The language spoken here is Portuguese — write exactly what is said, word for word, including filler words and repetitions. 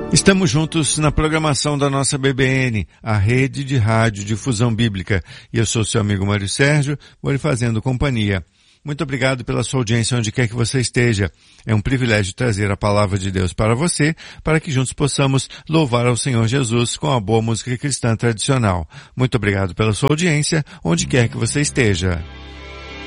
Estamos juntos na programação da nossa B B N, a Rede de Rádio Difusão Bíblica. E eu sou seu amigo Mário Sérgio, vou lhe fazendo companhia. Muito obrigado pela sua audiência onde quer que você esteja. É um privilégio trazer a palavra de Deus para você, para que juntos possamos louvar ao Senhor Jesus com a boa música cristã tradicional. Muito obrigado pela sua audiência, onde quer que você esteja.